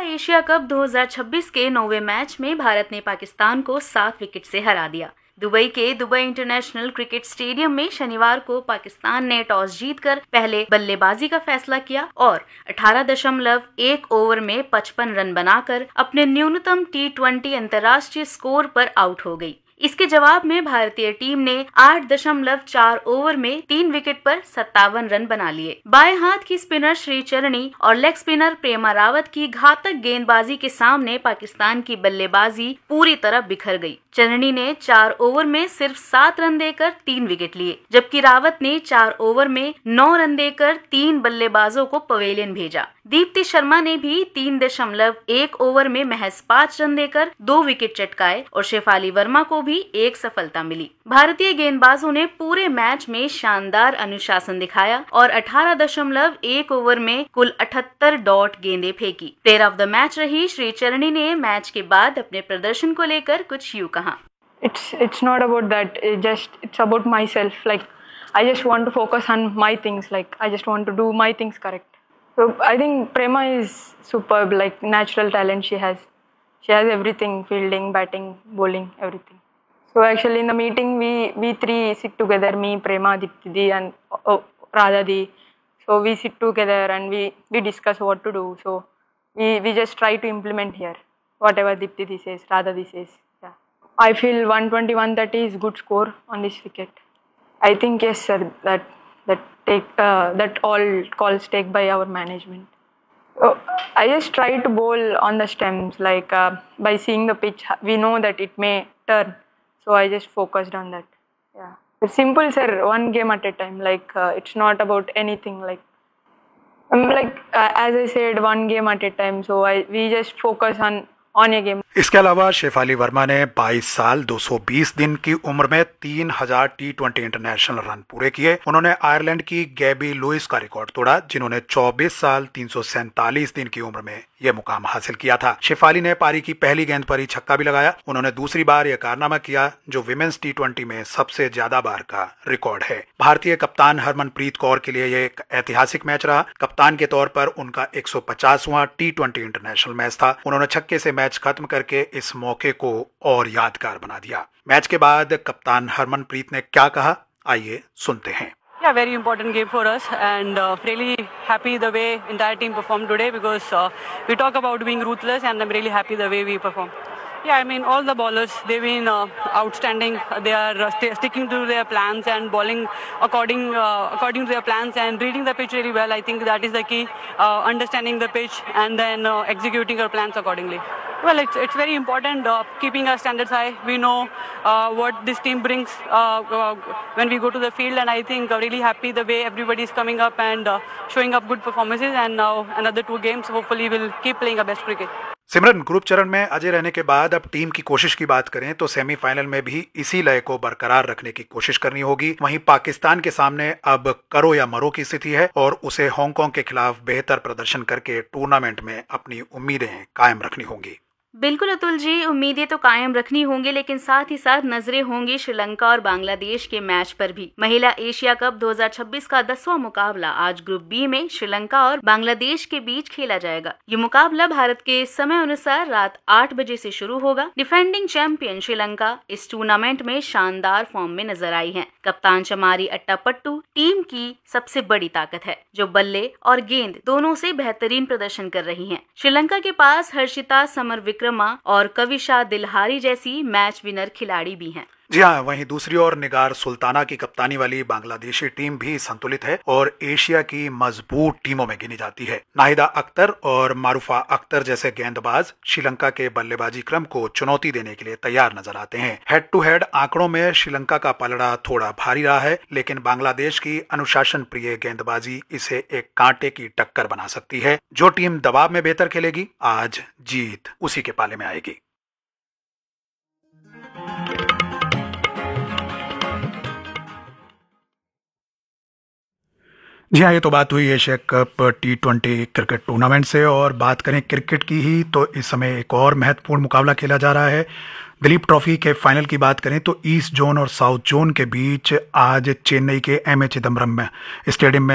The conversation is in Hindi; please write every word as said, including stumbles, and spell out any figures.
एशिया कप दो हज़ार छब्बीस के नौवें मैच में भारत ने पाकिस्तान को सात विकेट से हरा दिया। दुबई के दुबई इंटरनेशनल क्रिकेट स्टेडियम में शनिवार को पाकिस्तान ने टॉस जीतकर पहले बल्लेबाजी का फैसला किया और अठारह दशमलव एक ओवर में पचपन रन बनाकर अपने न्यूनतम टी ट्वेंटी अंतर्राष्ट्रीय स्कोर पर आउट हो गई। इसके जवाब में भारतीय टीम ने आठ दशमलव चार ओवर में तीन विकेट पर सत्तावन रन बना लिए। बाएं हाथ की स्पिनर श्रीचरणी और लेग स्पिनर प्रेमा रावत की घातक गेंदबाजी के सामने पाकिस्तान की बल्लेबाजी पूरी तरह बिखर गई। चरणी ने चार ओवर में सिर्फ सात रन देकर तीन विकेट लिए, जबकि रावत ने चार ओवर में नौ रन देकर तीन बल्लेबाजों को पवेलियन भेजा। दीप्ति शर्मा ने भी तीन दशमलव एक ओवर में महज पाँच रन देकर दो विकेट चटकाए और शेफाली वर्मा को भी एक सफलता मिली। भारतीय गेंदबाजों ने पूरे मैच में शानदार अनुशासन दिखाया और अठारह दशमलव एक ओवर में कुल अठहत्तर डॉट गेंदें फेंकी। प्लेयर ऑफ द मैच रही श्रीचरणी ने मैच के बाद अपने प्रदर्शन को लेकर कुछ यूं कहा। It's it's not about that. It just it's about myself. Like I just want to focus on my things. Like I just want to do my things correct. So I think Prema is superb. Like natural talent she has. She has everything: fielding, batting, bowling, everything. So actually in the meeting we we three sit together. Me, Prema, Dipti and oh, Radha Di. So we sit together and we we discuss what to do. So we we just try to implement here whatever Dipti Di says, Radha Di says. Yeah. I feel one twenty one thirty is good score on this wicket. I think yes sir, that that take uh, that all calls take by our management. So, I just try to bowl on the stems, like uh, by seeing the pitch we know that it may turn, so I just focused on that. Yeah, it's simple sir, one game at a time. Like uh, it's not about anything, like um, like uh, as I said, one game at a time. So I we just focus on on a game. इसके अलावा शेफाली वर्मा ने बाईस साल दो सौ बीस दिन की उम्र में तीन हज़ार टी ट्वेंटी इंटरनेशनल रन पूरे किए। उन्होंने आयरलैंड की गैबी लुइस का रिकॉर्ड तोड़ा, जिन्होंने चौबीस साल तीन सौ सैंतालीस दिन की उम्र में यह मुकाम हासिल किया था। शेफाली ने पारी की पहली गेंद पर ही छक्का भी लगाया। उन्होंने दूसरी बार यह कारनामा किया जो विमेंस टी ट्वेंटी में सबसे ज्यादा बार का रिकॉर्ड है। भारतीय कप्तान हरमनप्रीत कौर के लिए यह एक ऐतिहासिक मैच रहा। कप्तान के तौर पर उनका एक सौ पचासवां टी ट्वेंटी इंटरनेशनल मैच था। उन्होंने छक्के से मैच खत्म करके इस मौके को और यादगार बना दिया। मैच के बाद कप्तान हरमनप्रीत ने क्या कहा, आइए सुनते हैं। Yeah, very important game for us, and uh, really happy the way entire team performed today, because uh, we talk about being ruthless, and I'm really happy the way we performed. Yeah, I mean all the bowlers, they've been uh, outstanding. They are uh, st- sticking to their plans and bowling according uh, according to their plans and reading the pitch really well. I think that is the key, uh, understanding the pitch and then uh, executing our plans accordingly. Well, it's it's very important uh, keeping our standards high. We know uh, what this team brings uh, uh, when we go to the field, and I think uh, really happy the way everybody is coming up and uh, showing up good performances. And now another two games, hopefully we'll keep playing our best cricket. Simran, group चरण में अजय रहने के बाद अब टीम की कोशिश की बात करें तो सेमीफाइनल में भी इसी लय को बरकरार रखने की कोशिश करनी होगी। वहीं पाकिस्तान के सामने अब करो या मरो की स्थिति है और उसे हांगकांग के खिलाफ बेहतर प्रदर्शन करके टूर्नामेंट में अपनी उम्मीदें कायम रखनी होंगी। बिल्कुल अतुल जी, उम्मीदें तो कायम रखनी होंगी, लेकिन साथ ही साथ नजरें होंगी श्रीलंका और बांग्लादेश के मैच पर भी। महिला एशिया कप दो हज़ार छब्बीस का दसवां मुकाबला आज ग्रुप बी में श्रीलंका और बांग्लादेश के बीच खेला जाएगा। ये मुकाबला भारत के समय अनुसार रात आठ बजे से शुरू होगा। डिफेंडिंग चैंपियन श्रीलंका इस टूर्नामेंट में शानदार फॉर्म में नजर आई है। कप्तान चमारी अट्टापट्टू टीम की सबसे बड़ी ताकत है, जो बल्ले और गेंद दोनों से बेहतरीन प्रदर्शन कर रही हैं। श्रीलंका के पास हर्षिता समर और कविशा दिलहारी जैसी मैच विनर खिलाड़ी भी हैं। जी हाँ, वहीं दूसरी ओर निगार सुल्ताना की कप्तानी वाली बांग्लादेशी टीम भी संतुलित है और एशिया की मजबूत टीमों में गिनी जाती है। नाहिदा अख्तर और मारूफा अख्तर जैसे गेंदबाज श्रीलंका के बल्लेबाजी क्रम को चुनौती देने के लिए तैयार नजर आते हैं। हेड टू हेड आंकड़ों में श्रीलंका का पलड़ा थोड़ा भारी रहा है, लेकिन बांग्लादेश की अनुशासन प्रिय गेंदबाजी इसे एक कांटे की टक्कर बना सकती है। जो टीम दबाव में बेहतर खेलेगी, आज जीत उसी के पाले में आएगी। जी हाँ, ये तो बात हुई Asia cup T twenty cricket tournament से। और बात करें क्रिकेट की ही तो इस समय एक और महत्वपूर्ण मुकाबला खेला जा रहा है। दिलीप ट्रॉफी के फाइनल की बात करें तो ईस्ट जोन और साउथ जोन के बीच आज चेन्नई के एम ए चिदम्बरम स्टेडियम में